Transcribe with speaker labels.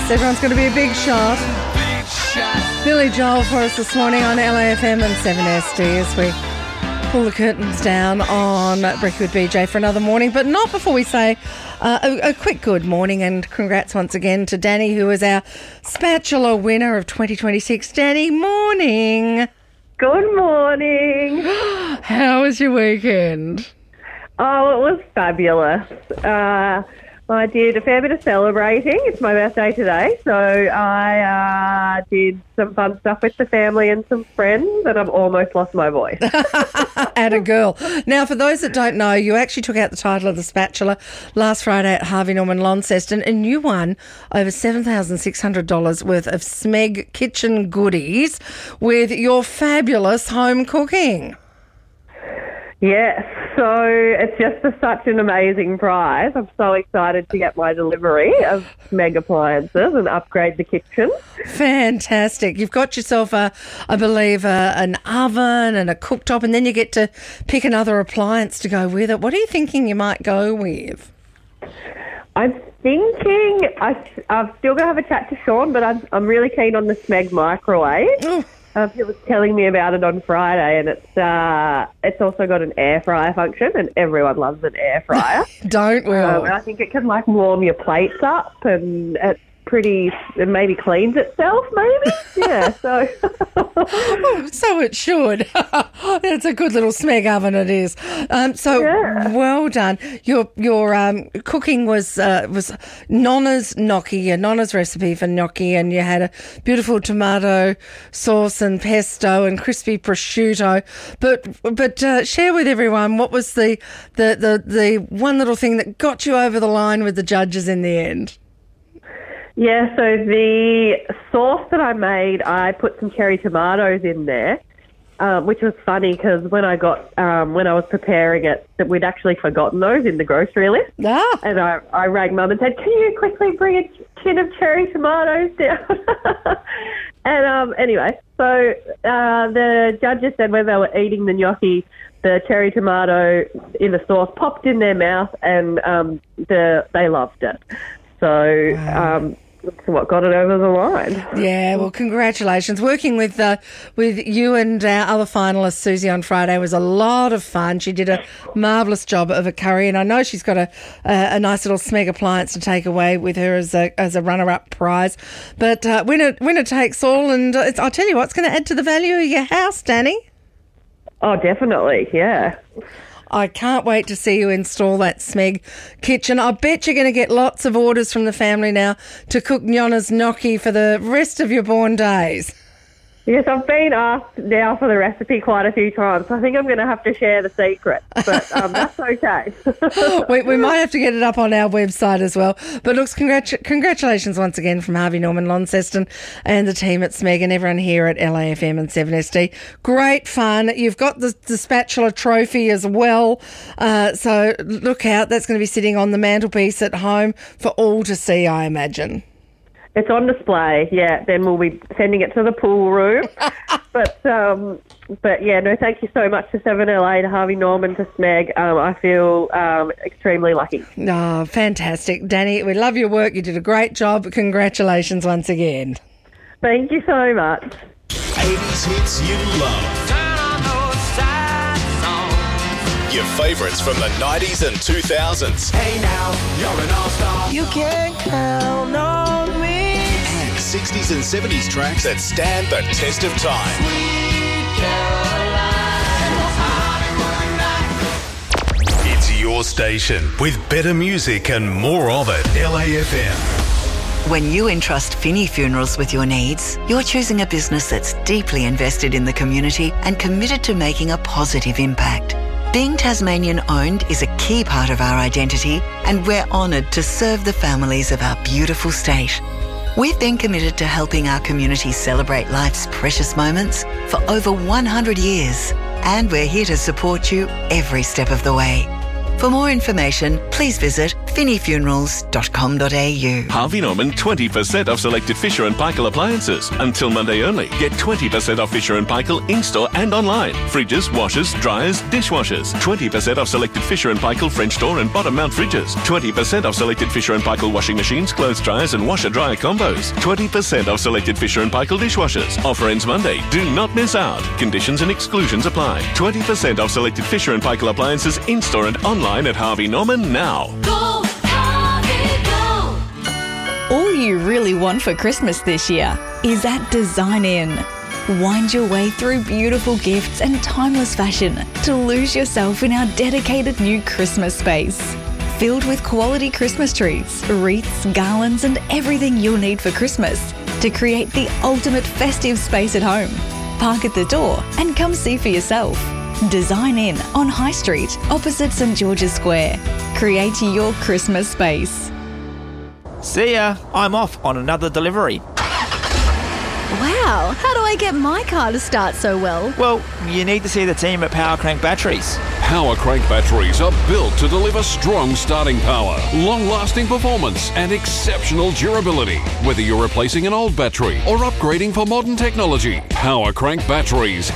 Speaker 1: Yes, everyone's going to be a big shot. Billy Joel for us this morning on LAFM and 7SD as we pull the curtains down on Breaking with BJ for another morning, but not before we say a quick good morning and congrats once again to Danny, who is our Spatula winner of 2026. Danny, morning.
Speaker 2: Good morning.
Speaker 1: How was your weekend?
Speaker 2: Oh, it was fabulous. I did a fair bit of celebrating. It's my birthday today, so I did some fun stuff with the family and some friends, and I've almost lost my voice.
Speaker 1: Atta girl. Now, for those that don't know, you actually took out the title of the Spatula last Friday at Harvey Norman Launceston, and you won over $7,600 worth of Smeg kitchen goodies with your fabulous home cooking.
Speaker 2: Yes, so it's just such an amazing prize. I'm so excited to get my delivery of Smeg appliances and upgrade the kitchen.
Speaker 1: Fantastic. You've got yourself, I believe, an oven and a cooktop, and then you get to pick another appliance to go with it. What are you thinking you might go with?
Speaker 2: I'm thinking I'm still going to have a chat to Sean, but I'm really keen on the Smeg microwave.
Speaker 1: Oh.
Speaker 2: He was telling me about it on Friday, and it's also got an air fryer function, and everyone loves an air fryer.
Speaker 1: Don't we all?
Speaker 2: And I think it can warm your plates up, and it maybe cleans itself, maybe. Yeah, so.
Speaker 1: So it should. It's a good little Smeg oven it is. Well done. Your cooking was Nonna's gnocchi, your Nonna's recipe for gnocchi, and you had a beautiful tomato sauce and pesto and crispy prosciutto. But share with everyone, what was the one little thing that got you over the line with the judges in the end?
Speaker 2: Yeah, so the sauce that I made, I put some cherry tomatoes in there, which was funny because when I was preparing it, that we'd actually forgotten those in the grocery list.
Speaker 1: Ah.
Speaker 2: And I rang Mum and said, "Can you quickly bring a tin of cherry tomatoes down?" And anyway, so the judges said when they were eating the gnocchi, the cherry tomato in the sauce popped in their mouth, and they loved it. So.
Speaker 1: Wow.
Speaker 2: That's what got it over the line.
Speaker 1: Yeah, well, congratulations. Working with you and our other finalist, Susie, on Friday was a lot of fun. She did a marvellous job of a curry, and I know she's got a nice little Smeg appliance to take away with her as a runner-up prize. But winner takes all, and I'll tell you what, it's going to add to the value of your house, Danny.
Speaker 2: Oh, definitely, yeah.
Speaker 1: I can't wait to see you install that Smeg kitchen. I bet you're going to get lots of orders from the family now to cook Nonna's gnocchi for the rest of your born days.
Speaker 2: Yes, I've been asked now for the recipe quite a few times. I think I'm going to have to share the secret, but that's okay.
Speaker 1: we might have to get it up on our website as well. But looks, congratulations once again from Harvey Norman Launceston and the team at Smeg and everyone here at LAFM and 7SD. Great fun. You've got the Spatula trophy as well. So look out. That's going to be sitting on the mantelpiece at home for all to see, I imagine.
Speaker 2: It's on display, yeah. Then we'll be sending it to the pool room. But yeah, no, thank you so much to 7LA, to Harvey Norman, to Smeg. I feel extremely lucky.
Speaker 1: Oh, fantastic. Danny, we love your work. You did a great job. Congratulations once again.
Speaker 2: Thank you so much.
Speaker 3: 80s hits you love.
Speaker 4: Turn on those sad songs.
Speaker 3: Your favourites from the 90s and 2000s.
Speaker 4: Hey now, you're an all-star.
Speaker 1: You can count on me.
Speaker 3: And 60s and 70s tracks that stand the test of time.
Speaker 4: Sweet Caroline, Hollywood night.
Speaker 3: It's your station with better music and more of it. LAFM.
Speaker 5: When you entrust Finney Funerals with your needs, you're choosing a business that's deeply invested in the community and committed to making a positive impact. Being Tasmanian-owned is a key part of our identity, and we're honoured to serve the families of our beautiful state. We've been committed to helping our community celebrate life's precious moments for over 100 years, and we're here to support you every step of the way. For more information, please visit finneyfunerals.com.au.
Speaker 6: Harvey Norman 20% off selected Fisher & Paykel appliances. Until Monday only. Get 20% off Fisher & Paykel in-store and online. Fridges, washers, dryers, dishwashers. 20% off selected Fisher & Paykel French door and bottom mount fridges. 20% off selected Fisher & Paykel washing machines, clothes dryers and washer-dryer combos. 20% off selected Fisher & Paykel dishwashers. Offer ends Monday. Do not miss out. Conditions and exclusions apply. 20% off selected Fisher & Paykel appliances in-store and online at Harvey Norman now.
Speaker 7: Go, Harvey, go!
Speaker 8: All you really want for Christmas this year is at Design In. Wind your way through beautiful gifts and timeless fashion to lose yourself in our dedicated new Christmas space. Filled with quality Christmas trees, wreaths, garlands and everything you'll need for Christmas to create the ultimate festive space at home. Park at the door and come see for yourself. Design In on High Street, opposite St George's Square. Create your Christmas space.
Speaker 9: See ya. I'm off on another delivery.
Speaker 7: Wow, how do I get my car to start so well?
Speaker 9: Well, you need to see the team at Power Crank Batteries.
Speaker 10: Power Crank batteries are built to deliver strong starting power, long-lasting performance and exceptional durability. Whether you're replacing an old battery or upgrading for modern technology, Power Crank batteries